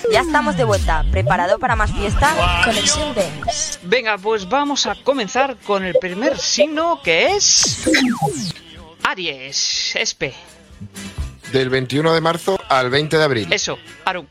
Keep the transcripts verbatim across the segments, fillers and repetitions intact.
Ya estamos de vuelta. ¿Preparado para más fiesta? Conexión Venus. Venga, pues vamos a comenzar con el primer signo, que es Aries. Espe. Del veintiuno de marzo al veinte de abril. Eso, Aru.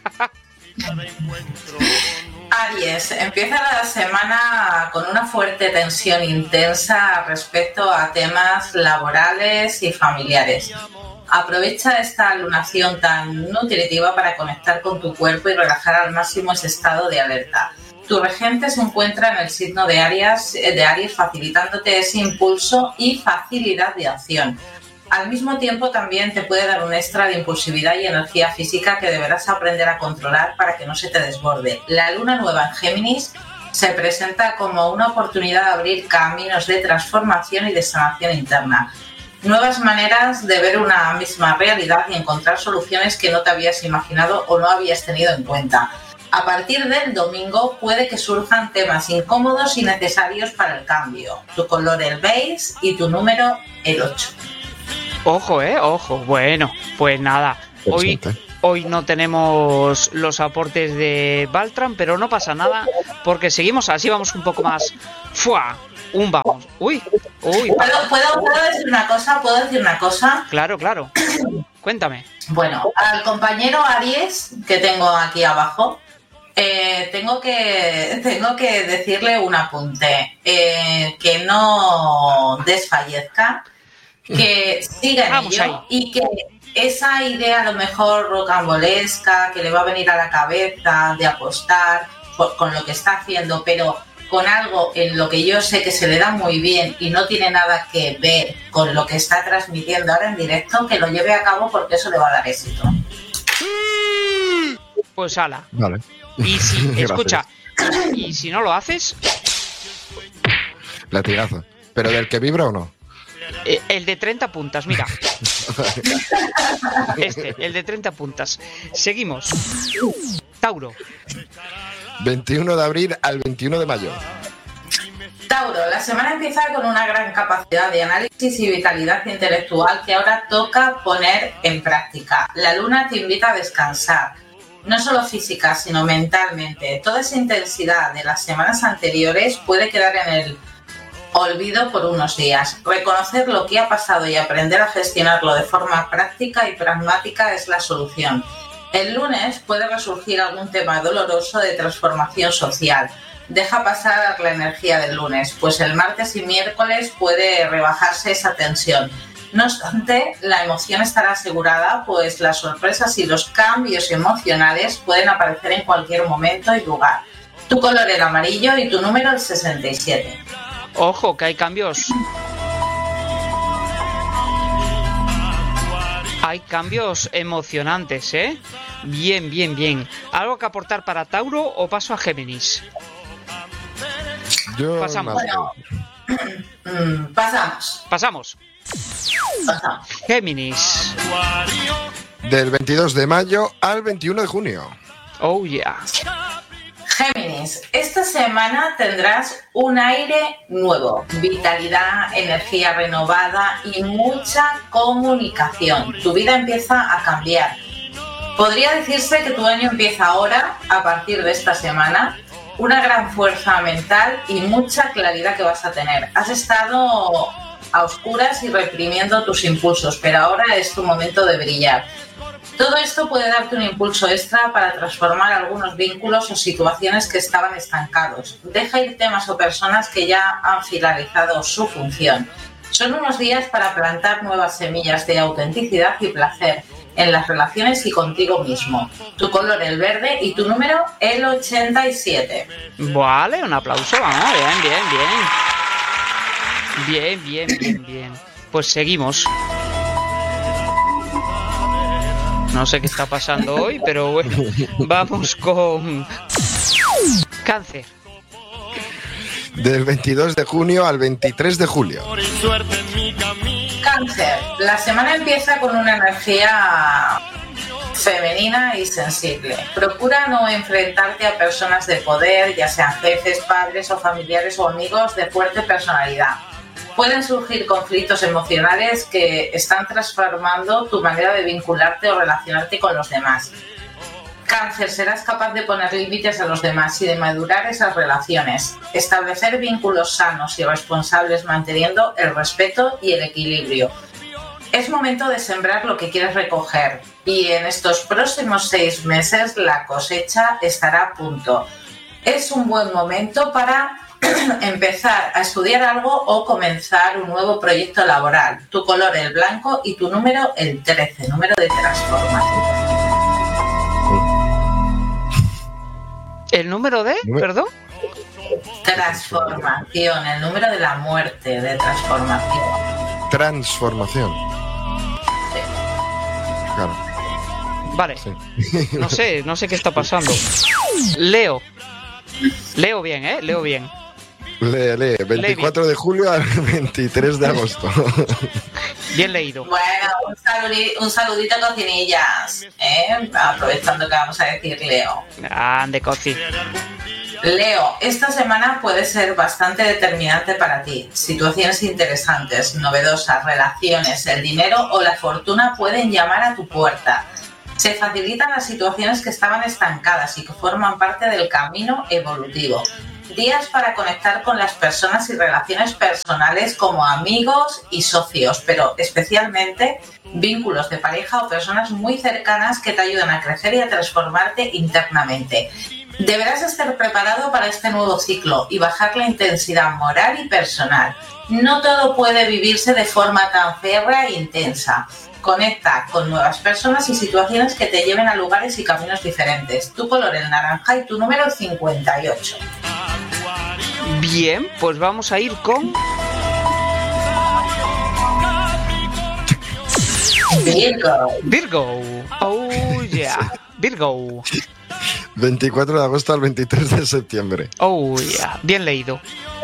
Aries, empieza la semana con una fuerte tensión intensa respecto a temas laborales y familiares. Aprovecha esta lunación tan nutritiva para conectar con tu cuerpo y relajar al máximo ese estado de alerta. Tu regente se encuentra en el signo de Aries, de Aries, facilitándote ese impulso y facilidad de acción. Al mismo tiempo también te puede dar un extra de impulsividad y energía física que deberás aprender a controlar para que no se te desborde. La luna nueva en Géminis se presenta como una oportunidad de abrir caminos de transformación y de sanación interna. Nuevas maneras de ver una misma realidad y encontrar soluciones que no te habías imaginado o no habías tenido en cuenta. A partir del domingo puede que surjan temas incómodos y necesarios para el cambio. Tu color el beige y tu número el ocho. Ojo, eh, ojo. Bueno, pues nada. Hoy, hoy no tenemos los aportes de Baltram, pero no pasa nada porque seguimos así, vamos un poco más. ¡Fua! Un vamos. Uy, uy. ¿Puedo, ¿puedo, ¿Puedo decir una cosa? ¿Puedo decir una cosa? Claro, claro. Cuéntame. Bueno, al compañero Aries que tengo aquí abajo, eh, tengo que tengo que decirle un apunte, eh, que no desfallezca, que siga en Vamos ello ahí. Y que esa idea a lo mejor rocambolesca que le va a venir a la cabeza de apostar por, con lo que está haciendo, pero con algo en lo que yo sé que se le da muy bien y no tiene nada que ver con lo que está transmitiendo ahora en directo, que lo lleve a cabo porque eso le va a dar éxito. Pues ala. Vale. Y si, Gracias. escucha, y si no lo haces, Latigazo. ¿Pero del que vibra o no? eh, el de treinta puntas, mira. Este, el de treinta puntas. Seguimos. Tauro. veintiuno de abril al veintiuno de mayo. Tauro, la semana empieza con una gran capacidad de análisis y vitalidad intelectual que ahora toca poner en práctica. La luna te invita a descansar, no solo física, sino mentalmente. Toda esa intensidad de las semanas anteriores puede quedar en el olvido por unos días. Reconocer lo que ha pasado y aprender a gestionarlo de forma práctica y pragmática es la solución. El lunes puede resurgir algún tema doloroso de transformación social. Deja pasar la energía del lunes, pues el martes y miércoles puede rebajarse esa tensión. No obstante, la emoción estará asegurada, pues las sorpresas y los cambios emocionales pueden aparecer en cualquier momento y lugar. Tu color el amarillo y tu número el sesenta y siete. Ojo, que hay cambios. Hay cambios emocionantes, ¿eh? Bien, bien, bien. ¿Algo que aportar para Tauro o paso a Géminis? Yo Pasamos. nada. Mm, pasamos. Pasamos. Pasamos. Géminis. Del veintidós de mayo al veintiuno de junio. Oh, yeah. Géminis, esta semana tendrás un aire nuevo, vitalidad, energía renovada y mucha comunicación. Tu vida empieza a cambiar. Podría decirse que tu año empieza ahora, a partir de esta semana. Una gran fuerza mental y mucha claridad que vas a tener. Has estado a oscuras y reprimiendo tus impulsos, pero ahora es tu momento de brillar. Todo esto puede darte un impulso extra para transformar algunos vínculos o situaciones que estaban estancados. Deja ir temas o personas que ya han finalizado su función. Son unos días para plantar nuevas semillas de autenticidad y placer en las relaciones y contigo mismo. Tu color el verde y tu número el ochenta y siete. Vale, un aplauso, vamos, bien, bien, bien. Bien, bien, bien, bien. Pues seguimos. No sé qué está pasando hoy, pero bueno, vamos con Cáncer. Del veintidós de junio al veintitrés de julio. Cáncer, la semana empieza con una energía femenina y sensible. Procura no enfrentarte a personas de poder, ya sean jefes, padres o familiares o amigos de fuerte personalidad. Pueden surgir conflictos emocionales que están transformando tu manera de vincularte o relacionarte con los demás. Cáncer, serás capaz de poner límites a los demás y de madurar esas relaciones. Establecer vínculos sanos y responsables manteniendo el respeto y el equilibrio. Es momento de sembrar lo que quieres recoger y en estos próximos seis meses la cosecha estará a punto. Es un buen momento para empezar a estudiar algo o comenzar un nuevo proyecto laboral. Tu color el blanco y tu número el trece, número de transformación. ¿El número de? ¿Perdón? Transformación, el número de la muerte, de transformación. Transformación. Sí. Claro. Vale. Sí. No sé, no sé qué está pasando. Leo. Leo bien, ¿eh? Leo bien. Lee, lee. veinticuatro de julio al veintitrés de agosto. Bien leído. Bueno, un saludito, un saludito cocinillas, ¿eh? Aprovechando que vamos a decir Leo. Ande, coci. Leo, esta semana puede ser bastante determinante para ti. Situaciones interesantes, novedosas, relaciones, el dinero o la fortuna pueden llamar a tu puerta. Se facilitan las situaciones que estaban estancadas y que forman parte del camino evolutivo. Días para conectar con las personas y relaciones personales como amigos y socios, pero especialmente vínculos de pareja o personas muy cercanas que te ayudan a crecer y a transformarte internamente. Deberás estar preparado para este nuevo ciclo y bajar la intensidad moral y personal. No todo puede vivirse de forma tan férrea e intensa. Conecta con nuevas personas y situaciones que te lleven a lugares y caminos diferentes. Tu color el naranja y tu número cincuenta y ocho. Bien, pues vamos a ir con... Virgo. Virgo. Oh, yeah. Virgo. veinticuatro de agosto al veintitrés de septiembre. Oh, yeah. Bien leído.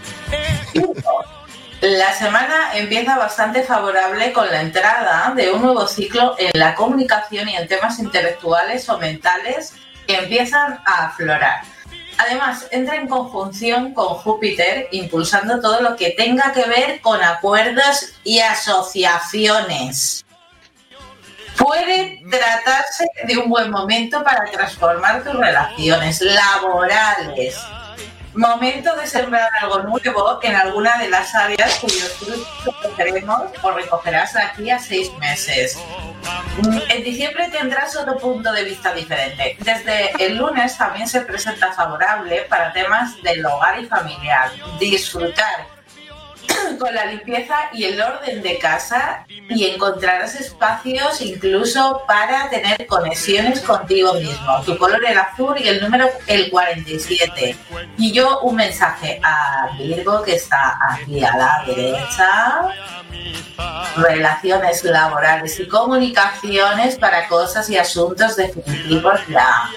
La semana empieza bastante favorable con la entrada de un nuevo ciclo en la comunicación y en temas intelectuales o mentales que empiezan a aflorar. Además, entra en conjunción con Júpiter, impulsando todo lo que tenga que ver con acuerdos y asociaciones. Puede tratarse de un buen momento para transformar tus relaciones laborales. Momento de sembrar algo nuevo en alguna de las áreas cuyos frutos recogeremos o recogerás de aquí a seis meses. En diciembre tendrás otro punto de vista diferente. Desde el lunes también se presenta favorable para temas del hogar y familiar. Disfrutar con la limpieza y el orden de casa y encontrarás espacios incluso para tener conexiones contigo mismo. Tu color el azul y el número el cuarenta y siete. Y yo un mensaje a Virgo que está aquí a la derecha. Relaciones laborales y comunicaciones para cosas y asuntos definitivos ya.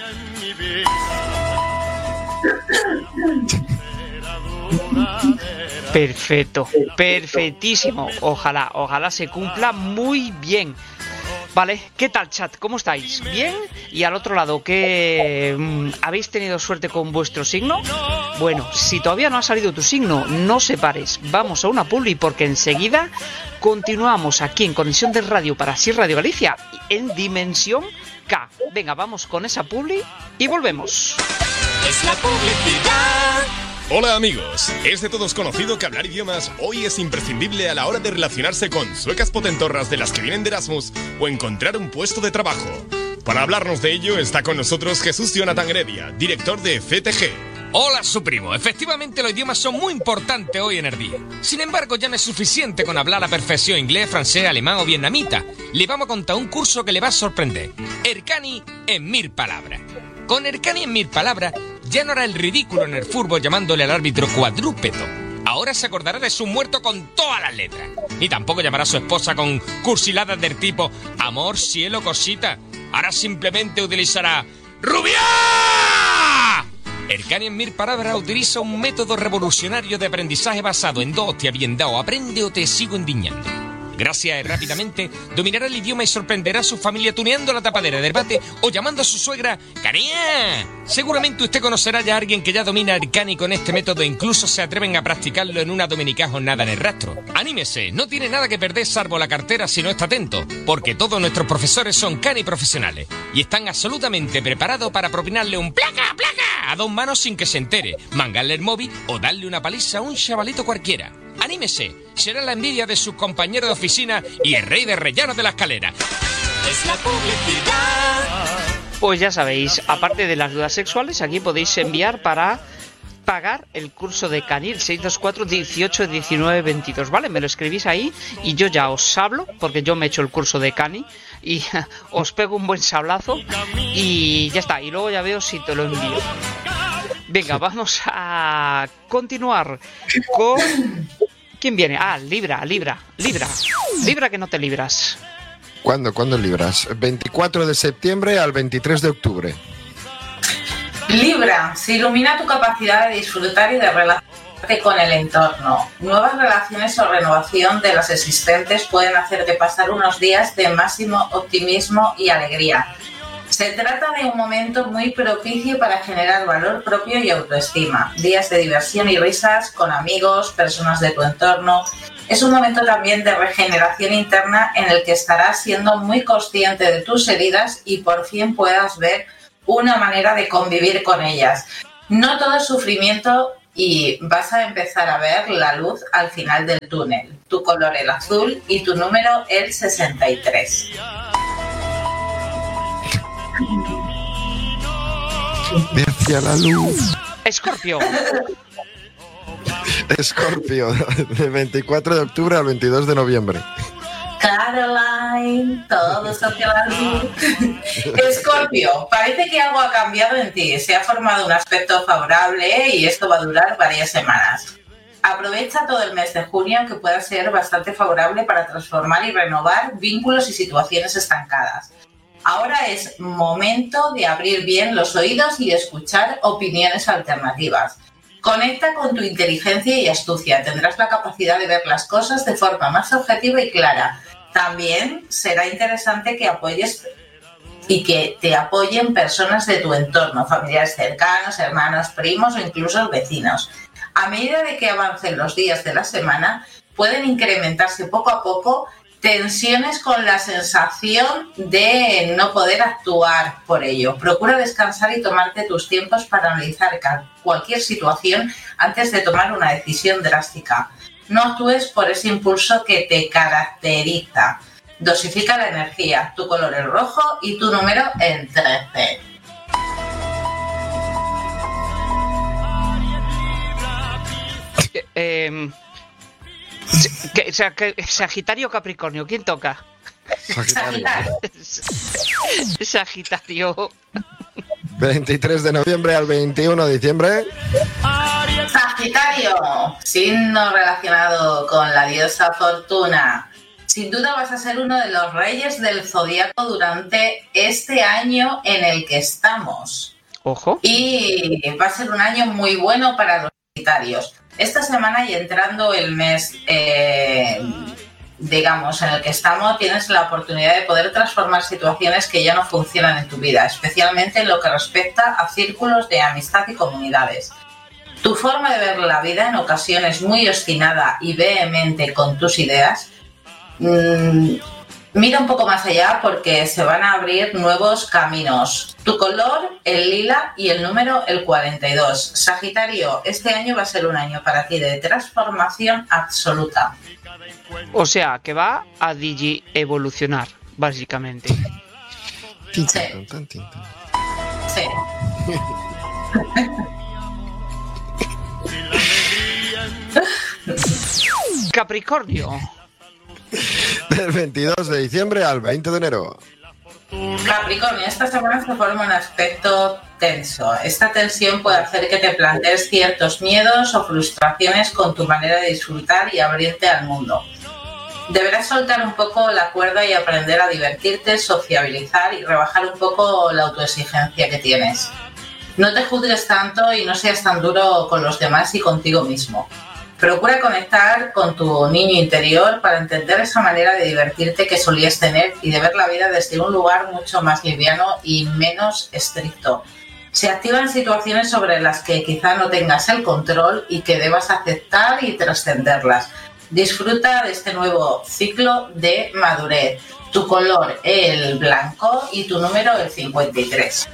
Perfecto, perfectísimo. Ojalá, ojalá se cumpla muy bien. Vale, ¿qué tal, chat? ¿Cómo estáis? ¿Bien? Y al otro lado, ¿qué mmm, habéis tenido suerte con vuestro signo? Bueno, si todavía no ha salido tu signo, no separes. Vamos a una publi porque enseguida continuamos aquí en Conexión de Radio para Asir Radio Galicia en Dimensión K. Venga, vamos con esa publi y volvemos. Es la publicidad. Hola amigos, es de todos conocido que hablar idiomas hoy es imprescindible a la hora de relacionarse con suecas potentorras de las que vienen de Erasmus o encontrar un puesto de trabajo. Para hablarnos de ello está con nosotros Jesús Jonathan Heredia, director de F T G. Hola, su primo. Efectivamente, los idiomas son muy importantes hoy en el día. Sin embargo, ya no es suficiente con hablar a perfección inglés, francés, alemán o vietnamita. Le vamos a contar un curso que le va a sorprender. Ercani en mil palabras. Con Ercani en mil palabras, ya no hará el ridículo en el fútbol llamándole al árbitro cuadrúpedo. Ahora se acordará de su muerto con todas las letras. Y tampoco llamará a su esposa con cursiladas del tipo amor, cielo, cosita. Ahora simplemente utilizará ¡Rubia! Ercani en mil palabras utiliza un método revolucionario de aprendizaje basado en dos hostias bien dado. Aprende o te sigo endiñando. Gracias a él rápidamente dominará el idioma y sorprenderá a su familia tuneando la tapadera del bate o llamando a su suegra ¡Caría! Seguramente usted conocerá ya a alguien que ya domina el cani con este método e incluso se atreven a practicarlo en una dominicana jornada en el rastro. ¡Anímese! No tiene nada que perder salvo la cartera si no está atento, porque todos nuestros profesores son cani profesionales y están absolutamente preparados para propinarle un placa, placa a dos manos sin que se entere, mangarle el móvil o darle una paliza a un chavalito cualquiera. ¡Anímese! Será la envidia de sus compañeros de oficina y el rey de rellano de la escalera. Es la publicidad. Pues ya sabéis, aparte de las dudas sexuales, aquí podéis enviar para pagar el curso de Cani, seis dos cuatro, dieciocho, diecinueve, veintidós, ¿vale? Me lo escribís ahí y yo ya os hablo, porque yo me he hecho el curso de Cani y os pego un buen sablazo y ya está, y luego ya veo si te lo envío. Venga, vamos a continuar con... ¿Quién viene? Ah, Libra, Libra, Libra. Libra que no te libras. ¿Cuándo? ¿Cuándo libras? veinticuatro de septiembre al veintitrés de octubre. Libra, se ilumina tu capacidad de disfrutar y de relacionarte con el entorno. Nuevas relaciones o renovación de las existentes pueden hacerte pasar unos días de máximo optimismo y alegría. Se trata de un momento muy propicio para generar valor propio y autoestima. Días de diversión y risas con amigos, personas de tu entorno. Es un momento también de regeneración interna en el que estarás siendo muy consciente de tus heridas y por fin puedas ver una manera de convivir con ellas. No todo es sufrimiento y vas a empezar a ver la luz al final del túnel. Tu color el azul y tu número el sesenta y tres. Hacia la luz. Escorpio. Escorpio, del veinticuatro de octubre al veintidós de noviembre. Caroline, todos hacia la luz. Escorpio, parece que algo ha cambiado en ti. Se ha formado un aspecto favorable y esto va a durar varias semanas. Aprovecha todo el mes de junio, que pueda ser bastante favorable para transformar y renovar vínculos y situaciones estancadas. Ahora es momento de abrir bien los oídos y escuchar opiniones alternativas. Conecta con tu inteligencia y astucia. Tendrás la capacidad de ver las cosas de forma más objetiva y clara. También será interesante que apoyes y que te apoyen personas de tu entorno, familiares cercanos, hermanos, primos o incluso vecinos. A medida de que avancen los días de la semana, pueden incrementarse poco a poco tensiones con la sensación de no poder actuar por ello. Procura descansar y tomarte tus tiempos para analizar cualquier situación antes de tomar una decisión drástica. No actúes por ese impulso que te caracteriza. Dosifica la energía. Tu color es rojo y tu número el trece. Eh... Que, o sea, que, Sagitario o Capricornio, ¿quién toca? Sagitario. Sagitario. veintitrés de noviembre al veintiuno de diciembre. Sagitario, signo relacionado con la diosa Fortuna. Sin duda vas a ser uno de los reyes del zodiaco durante este año en el que estamos. Ojo. Y va a ser un año muy bueno para los Sagitarios. Esta semana y entrando el mes, eh, digamos, en el que estamos, tienes la oportunidad de poder transformar situaciones que ya no funcionan en tu vida, especialmente en lo que respecta a círculos de amistad y comunidades. Tu forma de ver la vida, en ocasiones muy obstinada y vehemente con tus ideas, mmm, mira un poco más allá porque se van a abrir nuevos caminos. Tu color, el lila y el número, el cuarenta y dos. Sagitario, este año va a ser un año para ti de transformación absoluta. O sea, que va a digi evolucionar, básicamente. Sí. Sí. Capricornio. Del veintidós de diciembre al veinte de enero. Capricornio, esta semana se forma un aspecto tenso. Esta tensión puede hacer que te plantees ciertos miedos o frustraciones con tu manera de disfrutar y abrirte al mundo. Deberás soltar un poco la cuerda y aprender a divertirte, sociabilizar y rebajar un poco la autoexigencia que tienes. No te juzgues tanto y no seas tan duro con los demás y contigo mismo. Procura conectar con tu niño interior para entender esa manera de divertirte que solías tener y de ver la vida desde un lugar mucho más liviano y menos estricto. Se activan situaciones sobre las que quizá no tengas el control y que debas aceptar y trascenderlas. Disfruta de este nuevo ciclo de madurez. Tu color, el blanco, y tu número, el cincuenta y tres.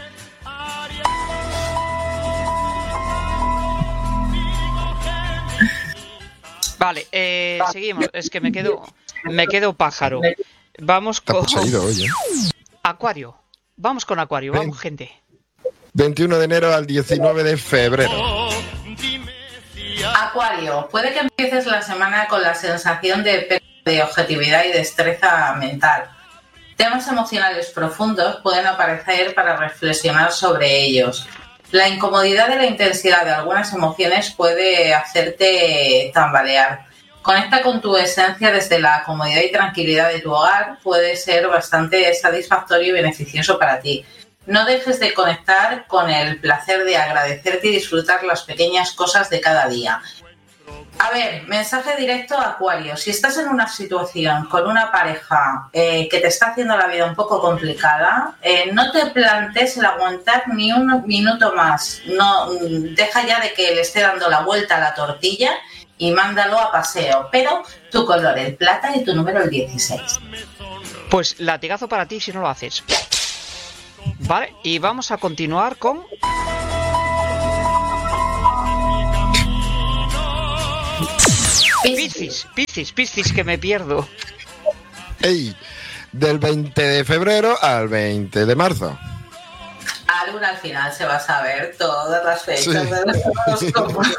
Vale, eh, seguimos. Es que me quedo, me quedo pájaro. Vamos con Hoy, ¿eh? Acuario. Vamos con Acuario, vamos, gente. veintiuno de enero al diecinueve de febrero. Acuario, puede que empieces la semana con la sensación de, de objetividad y destreza mental. Temas emocionales profundos pueden aparecer para reflexionar sobre ellos. La incomodidad de la intensidad de algunas emociones puede hacerte tambalear. Conecta con tu esencia desde la comodidad y tranquilidad de tu hogar. Puede ser bastante satisfactorio y beneficioso para ti. No dejes de conectar con el placer de agradecerte y disfrutar las pequeñas cosas de cada día. A ver, mensaje directo a Acuario. Si estás en una situación con una pareja eh, que te está haciendo la vida un poco complicada, eh, no te plantes el aguantar ni un minuto más. No, deja ya de que le esté dando la vuelta a la tortilla y mándalo a paseo. Pero tu color, el plata, y tu número, el dieciséis. Pues latigazo para ti si no lo haces. Vale, y vamos a continuar con... Piscis, Piscis, Piscis, que me pierdo. Ey, del veinte de febrero al veinte de marzo. A Luna al final se va a saber todas las fechas sí. de los horóscopos.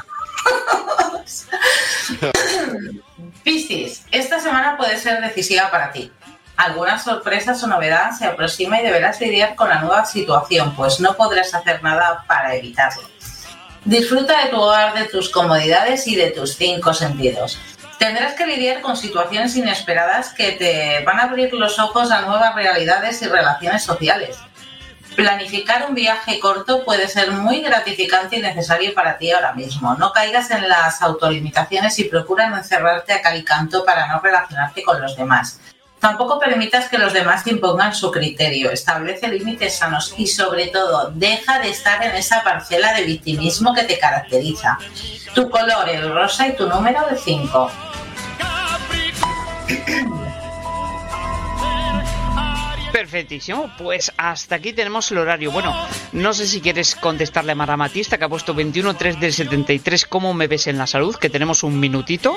Piscis, esta semana puede ser decisiva para ti. Alguna sorpresa o novedad se aproxima y deberás lidiar con la nueva situación, pues no podrás hacer nada para evitarlo. Disfruta de tu hogar, de tus comodidades y de tus cinco sentidos. Tendrás que lidiar con situaciones inesperadas que te van a abrir los ojos a nuevas realidades y relaciones sociales. Planificar un viaje corto puede ser muy gratificante y necesario para ti ahora mismo. No caigas en las autolimitaciones y procura no encerrarte a cal y canto para no relacionarte con los demás. Tampoco permitas que los demás te impongan su criterio. Establece límites sanos y, sobre todo, deja de estar en esa parcela de victimismo que te caracteriza. Tu color, el rosa, y tu número, el cinco. Perfectísimo, pues hasta aquí tenemos el horario. Bueno, no sé si quieres contestarle a Mara Matista, que ha puesto veintiuno tres del setenta y tres. ¿Cómo me ves en la salud? Que tenemos un minutito.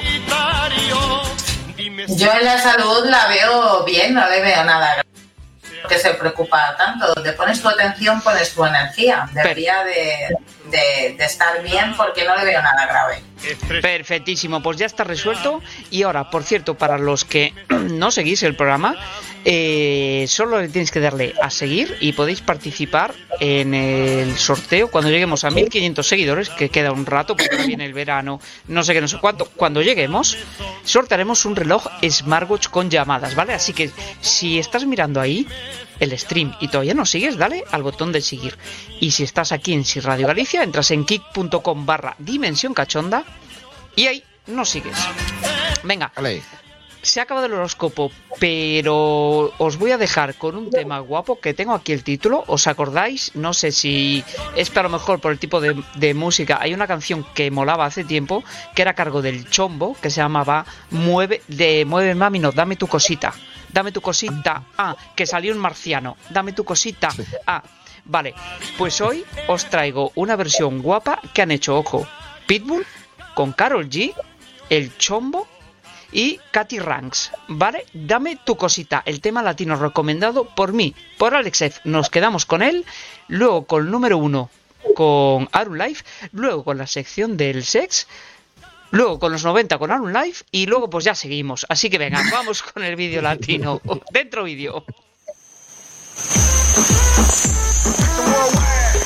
Yo en la salud la veo bien, no le veo nada que se preocupa tanto. Donde pones tu atención, pones tu energía. Debería de, de, de estar bien, porque no le veo nada grave. Perfectísimo, pues ya está resuelto. Y ahora, por cierto, para los que no seguís el programa, eh, solo le tienes que darle a seguir y podéis participar en el sorteo cuando lleguemos a mil quinientos seguidores, que queda un rato porque ahora viene el verano, no sé qué, no sé cuánto. Cuando lleguemos, sortearemos un reloj Smartwatch con llamadas, ¿vale? Así que si estás mirando ahí el stream y todavía no sigues, dale al botón de seguir. Y si estás aquí en Si Radio Galicia, entras en kick.com barra dimensión cachonda y ahí nos sigues. Venga, vale. Se ha acabado el horóscopo, pero os voy a dejar con un tema guapo que tengo aquí el título. ¿Os acordáis? No sé si es para lo mejor por el tipo de, de música. Hay una canción que molaba hace tiempo que era a cargo del Chombo, que se llamaba Mueve, de Mueve Mami, no, Dame tu cosita. Dame tu cosita, ah, que salió un marciano. Dame tu cosita, ah. Vale, pues hoy os traigo una versión guapa que han hecho, ojo, Pitbull con Karol G, el Chombo y Katy Ranks, ¿vale? Dame tu cosita, el tema latino recomendado por mí, por Alex F. Nos quedamos con él, luego con el número uno con Arun Life, luego con la sección del sex, luego con los noventa con Arun Life y luego pues ya seguimos. Así que venga, vamos con el vídeo latino. Dentro vídeo.